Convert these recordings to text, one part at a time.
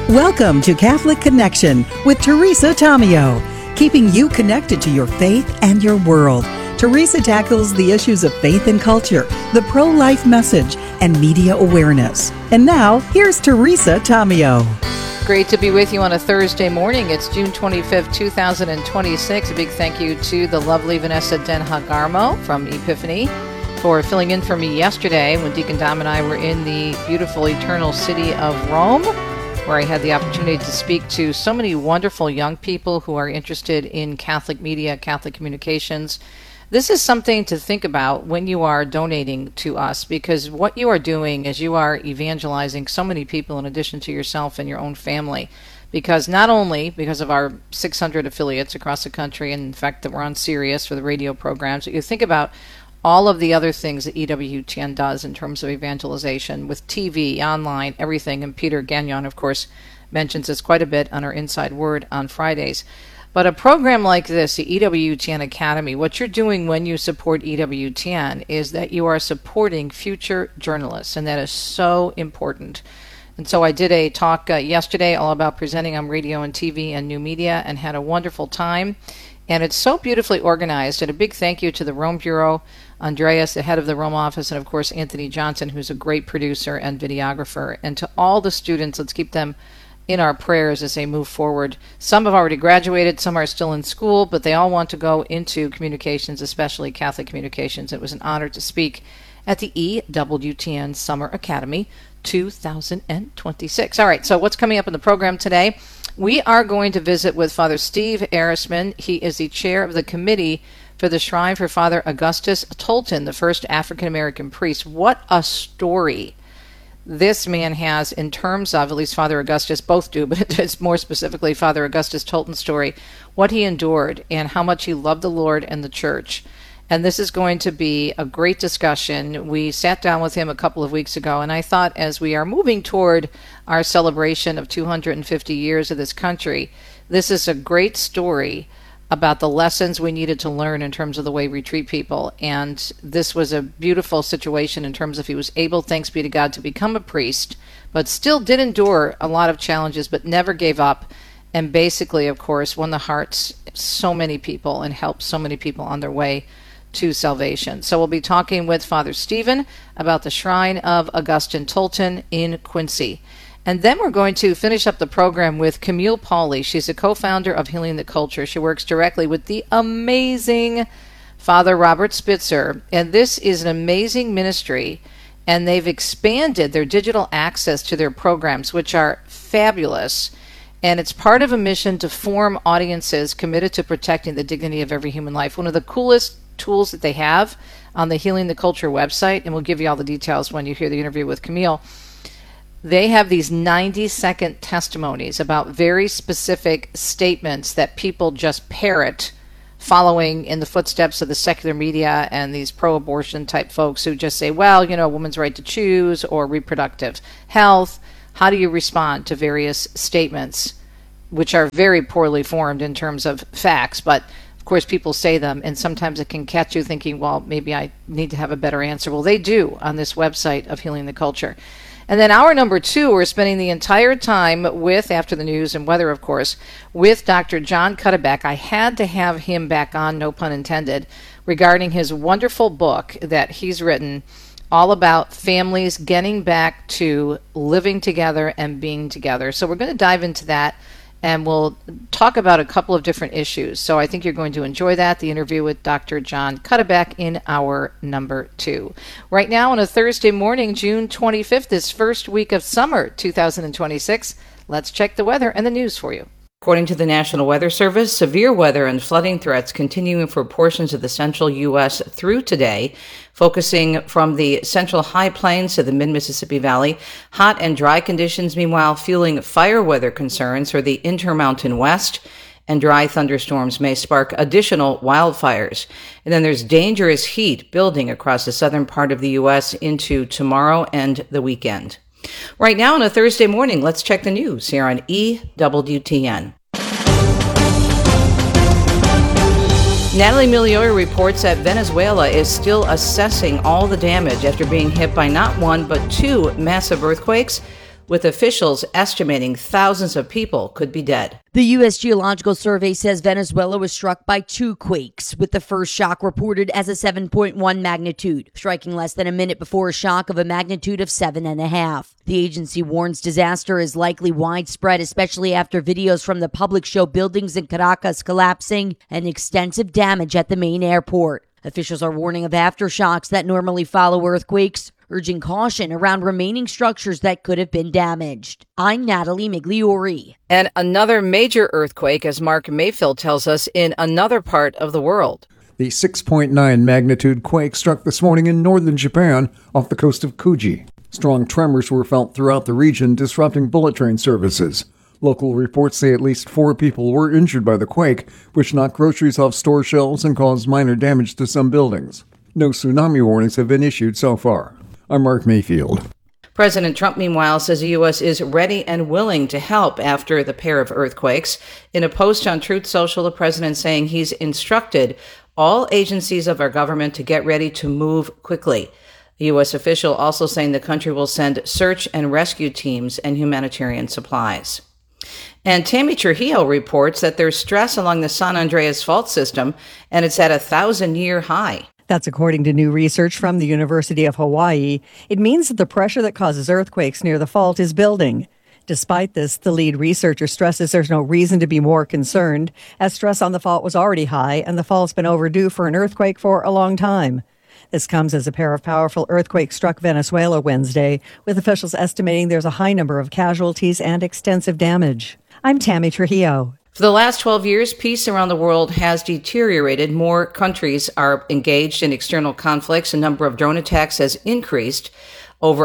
Welcome to Catholic Connection with Teresa Tomeo, keeping you connected to your faith and your world. Teresa tackles the issues of faith and culture, the pro-life message, and media awareness. And now, here's Teresa Tomeo. Great to be with you on a Thursday morning. It's June 25th, 2026. A big thank you to the lovely Vanessa Den Hagarmo from Epiphany for filling in for me yesterday when Deacon Dom and I were in the beautiful eternal city of Rome, where I had the opportunity to speak to so many wonderful young people who are interested in Catholic media, Catholic communications. This is something to think about when you are donating to us, because what you are doing is you are evangelizing so many people in addition to yourself and your own family. Because not only because of our 600 affiliates across the country, and in fact that we're on Sirius for the radio programs, but you think about all of the other things that EWTN does in terms of evangelization with TV, online, everything. And Peter Gagnon, of course, mentions this quite a bit on our Inside Word on Fridays. But a program like this, the EWTN Academy, what you're doing when you support EWTN is that you are supporting future journalists, and that is so important. And so I did a talk yesterday all about presenting on radio and TV and new media, and had a wonderful time. And it's so beautifully organized. And a big thank you to the Rome Bureau, Andreas, the head of the Rome office, and of course Anthony Johnson, who's a great producer and videographer. And to all the students, let's keep them in our prayers as they move forward. Some have already graduated, some are still in school, but they all want to go into communications, especially Catholic communications. It was an honor to speak at the EWTN Summer Academy 2026. All right, so what's coming up in the program today? We are going to visit with Father Steve Arisman. He is the chair of the committee for the Shrine for Father Augustus Tolton, the first African-American priest. What a story this man has in terms of, at least Father Augustus, both do, but it's more specifically Father Augustus Tolton's story, what he endured and how much he loved the Lord and the church. And this is going to be a great discussion. We sat down with him a couple of weeks ago, and I thought as we are moving toward our celebration of 250 years of this country, this is a great story about the lessons we needed to learn in terms of the way we treat people. And this was a beautiful situation in terms of he was able, thanks be to God, to become a priest, but still did endure a lot of challenges, but never gave up. And basically, of course, won the hearts of so many people and helped so many people on their way to salvation. So we'll be talking with Father Stephen about the Shrine of Augustine Tolton in Quincy. And then we're going to finish up the program with Camille Pauley. She's a co-founder of Healing the Culture. She works directly with the amazing Father Robert Spitzer. And this is an amazing ministry. And they've expanded their digital access to their programs, which are fabulous. And it's part of a mission to form audiences committed to protecting the dignity of every human life. One of the coolest tools that they have on the Healing the Culture website, and we'll give you all the details when you hear the interview with Camille. They have these 90-second testimonies about very specific statements that people just parrot, following in the footsteps of the secular media and these pro-abortion type folks who just say, well, you know, a woman's right to choose, or reproductive health. How do you respond to various statements, which are very poorly formed in terms of facts, but of course people say them, and sometimes it can catch you thinking, well, maybe I need to have a better answer. Well, they do on this website of Healing the Culture. And then hour number 2, we're spending the entire time with, after the news and weather, of course, with Dr. John Cuddeback. I had to have him back on, no pun intended, regarding his wonderful book that he's written all about families getting back to living together and being together. So we're going to dive into that, and we'll talk about a couple of different issues. So I think you're going to enjoy that, the interview with Dr. John Cuddeback in hour number 2. Right now on a Thursday morning, June 25th, this first week of summer 2026, let's check the weather and the news for you. According to the National Weather Service, severe weather and flooding threats continuing for portions of the central U.S. through today, focusing from the central high plains to the mid-Mississippi Valley. Hot and dry conditions, meanwhile, fueling fire weather concerns for the Intermountain West, and dry thunderstorms may spark additional wildfires. And then there's dangerous heat building across the southern part of the U.S. into tomorrow and the weekend. Right now on a Thursday morning, let's check the news here on EWTN. Natalie Migliore reports that Venezuela is still assessing all the damage after being hit by not one but two massive earthquakes. with officials estimating thousands of people could be dead. The U.S. Geological Survey says Venezuela was struck by 2 quakes, with the first shock reported as a 7.1 magnitude, striking less than a minute before a shock of a magnitude of 7.5. The agency warns disaster is likely widespread, especially after videos from the public show buildings in Caracas collapsing and extensive damage at the main airport. Officials are warning of aftershocks that normally follow earthquakes, urging caution around remaining structures that could have been damaged. I'm Natalie Migliori. And another major earthquake, as Mark Mayfield tells us, in another part of the world. The 6.9 magnitude quake struck this morning in northern Japan off the coast of Kuji. Strong tremors were felt throughout the region, disrupting bullet train services. Local reports say at least 4 people were injured by the quake, which knocked groceries off store shelves and caused minor damage to some buildings. No tsunami warnings have been issued so far. I'm Mark Mayfield. President Trump, meanwhile, says the U.S. is ready and willing to help after the pair of earthquakes. In a post on Truth Social, the president saying he's instructed all agencies of our government to get ready to move quickly. A U.S. official also saying the country will send search and rescue teams and humanitarian supplies. And Tammy Trujillo reports that there's stress along the San Andreas fault system, and it's at a 1,000-year high. That's according to new research from the University of Hawaii. It means that the pressure that causes earthquakes near the fault is building. Despite this, the lead researcher stresses there's no reason to be more concerned, as stress on the fault was already high, and the fault's been overdue for an earthquake for a long time. This comes as a pair of powerful earthquakes struck Venezuela Wednesday, with officials estimating there's a high number of casualties and extensive damage. I'm Tammy Trujillo. For the last 12 years, peace around the world has deteriorated. More countries are engaged in external conflicts. The number of drone attacks has increased over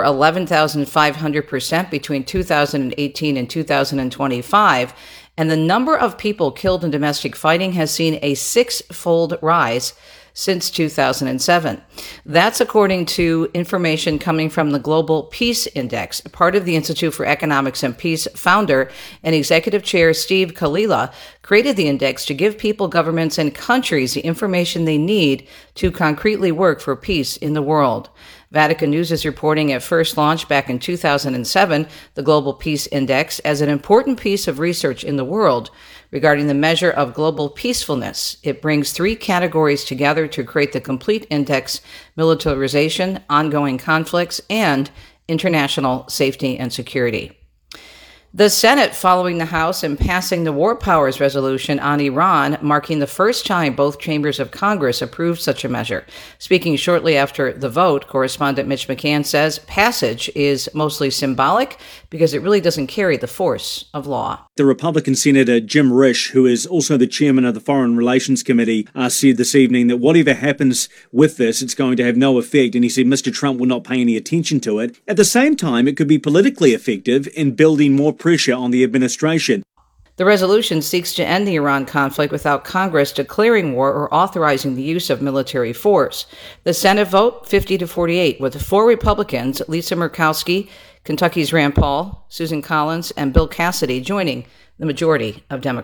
11,500% between 2018 and 2025. And the number of people killed in domestic fighting has seen a 6-fold rise since 2007. That's according to information coming from the Global Peace Index. Part of the Institute for Economics and Peace founder and executive chair Steve Kalila created the index to give people, governments, and countries the information they need to concretely work for peace in the world. Vatican News is reporting it first launched back in 2007, the Global Peace Index, as an important piece of research in the world regarding the measure of global peacefulness. It brings 3 categories together to create the complete index: militarization, ongoing conflicts, and international safety and security. The Senate following the House and passing the War Powers Resolution on Iran, marking the first time both chambers of Congress approved such a measure. Speaking shortly after the vote, correspondent Mitch McCann says passage is mostly symbolic because it really doesn't carry the force of law. The Republican Senator Jim Risch, who is also the chairman of the Foreign Relations Committee, said this evening that whatever happens with this, it's going to have no effect. And he said Mr. Trump will not pay any attention to it. At the same time, it could be politically effective in building more pressure on the administration. The resolution seeks to end the Iran conflict without Congress declaring war or authorizing the use of military force. The Senate vote 50-48, with 4 Republicans, Lisa Murkowski, Kentucky's Rand Paul, Susan Collins, and Bill Cassidy, joining the majority of Democrats.